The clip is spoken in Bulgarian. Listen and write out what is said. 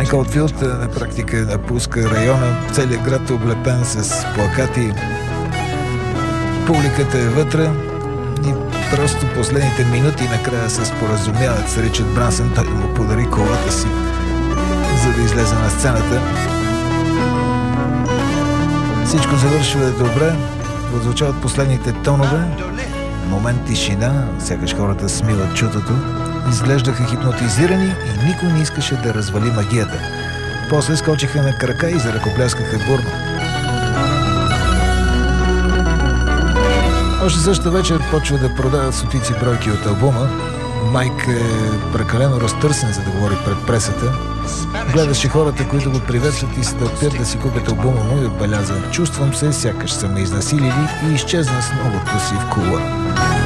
Майк Олдфилд на практика напуска района. Целият град е облепен с плакати. Публиката е вътре и просто последните минути накрая се споразумяват с Ричард Брансън. Той да му подари колата си, за да излезе на сцената. Всичко завършва добре. Отзвучават последните тонове. Момент тишина, сякаш хората смиват чутото. Изглеждаха хипнотизирани и никой не искаше да развали магията. После скочиха на крака и заръкопляскаха бурно. Още същата вечер почва да продават стотици бройки от албума. Майк е прекалено разтърсен, за да говори пред пресата. Гледаше хората, които го приветстват и се тълпят да си купят албума му и отбеляза: чувствам се, сякаш са ме изнасилили, и изчезна с новото си в кула.